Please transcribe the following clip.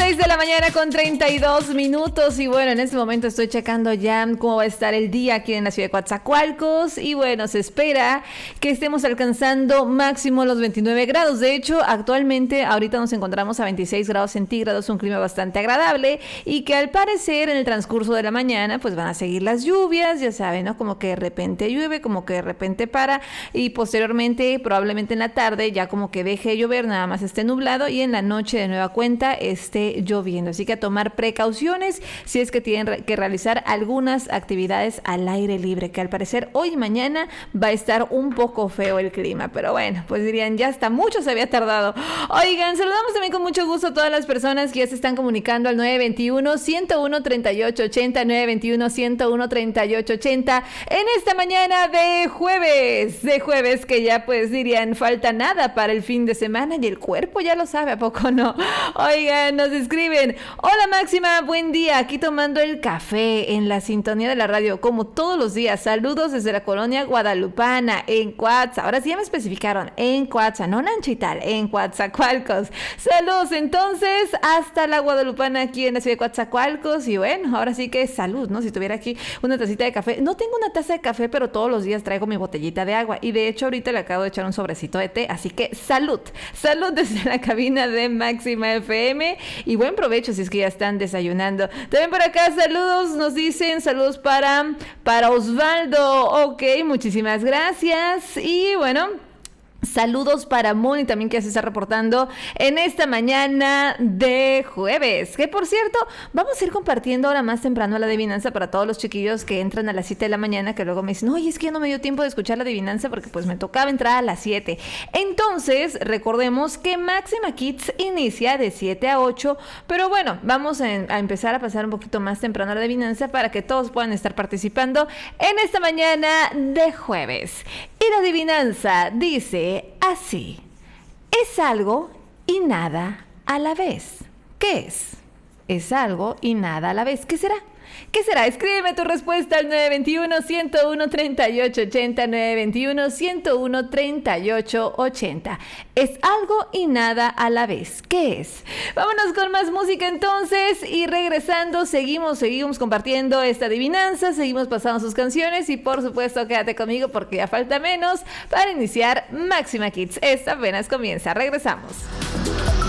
6 de la mañana con 32 minutos y bueno, en este momento estoy checando ya cómo va a estar el día aquí en la ciudad de Coatzacoalcos y bueno, se espera que estemos alcanzando máximo los 29 grados. De hecho, actualmente ahorita nos encontramos a 26 grados centígrados, un clima bastante agradable y que al parecer en el transcurso de la mañana pues van a seguir las lluvias, ya saben, ¿no? Como que de repente llueve, como que de repente para y posteriormente probablemente en la tarde ya como que deje de llover, nada más esté nublado y en la noche de nueva cuenta esté lloviendo. Así que a tomar precauciones si es que tienen que realizar algunas actividades al aire libre, que al parecer hoy y mañana va a estar un poco feo el clima. Pero bueno, pues dirían, ya hasta mucho se había tardado. Oigan, saludamos también con mucho gusto a todas las personas que ya se están comunicando al 921-101-3880, 921-101-3880 en esta mañana de jueves que ya pues dirían, falta nada para el fin de semana y el cuerpo ya lo sabe, ¿a poco no? Oigan, nos escriben, hola Máxima, buen día, aquí tomando el café en la sintonía de la radio, como todos los días, saludos desde la colonia guadalupana, en Coatza, ahora sí ya me especificaron, en Coatza, no Nanchital, en Coatzacoalcos, saludos entonces hasta la guadalupana aquí en la ciudad de Coatzacoalcos y bueno, ahora sí que salud, ¿no? Si tuviera aquí una tacita de café, no tengo una taza de café, pero todos los días traigo mi botellita de agua y de hecho ahorita le acabo de echar un sobrecito de té, así que salud desde la cabina de Máxima FM y buen provecho si es que ya están desayunando. También por acá saludos, nos dicen saludos para Osvaldo, ok, muchísimas gracias y bueno, saludos para Moni también que se está reportando en esta mañana de jueves, que por cierto vamos a ir compartiendo ahora más temprano la adivinanza para todos los chiquillos que entran a las 7 de la mañana, que luego me dicen, oye, es que ya no me dio tiempo de escuchar la adivinanza porque pues me tocaba entrar a las 7. Entonces recordemos que Máxima Kids inicia de 7 a 8, pero bueno, vamos a empezar a pasar un poquito más temprano la adivinanza para que todos puedan estar participando en esta mañana de jueves. Y la adivinanza dice así: es algo y nada a la vez. ¿Qué es? Es algo y nada a la vez. ¿Qué será? ¿Qué será? Escríbeme tu respuesta al 921-101-3880, 921-101-3880. Es algo y nada a la vez. ¿Qué es? Vámonos con más música entonces y regresando seguimos compartiendo esta adivinanza, seguimos pasando sus canciones y por supuesto quédate conmigo porque ya falta menos para iniciar Máxima Kids. Esta apenas comienza. Regresamos.